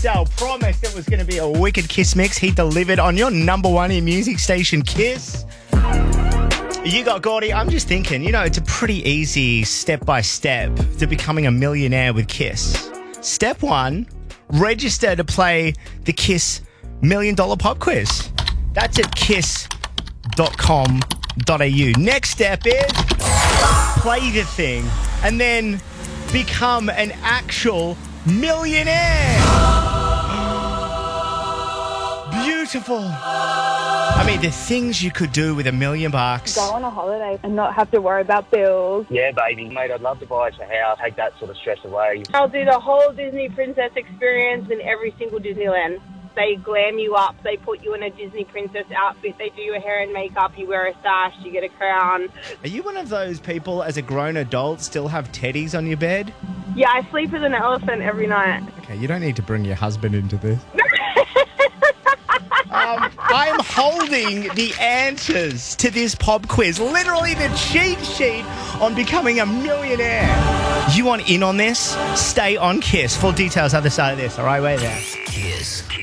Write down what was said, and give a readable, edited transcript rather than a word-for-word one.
Tiesto promised it was going to be a wicked Kiss mix. He delivered on your number one in music station, Kiss. You got Gordy. I'm just thinking, it's a pretty easy step-by-step to becoming a millionaire with Kiss. Step 1, register to play the Kiss $1 Million Pop Quiz. That's at kiss.com.au. Next step is play the thing and then become an actual millionaire. Beautiful. I mean, the things you could do with $1 million. Go on a holiday and not have to worry about bills. Yeah, baby. Mate, I'd love to buy us a house, take that sort of stress away. I'll do the whole Disney princess experience in every single Disneyland. They glam you up. They put you in a Disney princess outfit. They do your hair and makeup. You wear a sash. You get a crown. Are you one of those people, as a grown adult, still have teddies on your bed? Yeah, I sleep with an elephant every night. Okay, you don't need to bring your husband into this. I'm holding the answers to this pop quiz, literally the cheat sheet on becoming a millionaire. You want in on this? Stay on Kiss. Full details other side of this. All right, wait there. Kiss.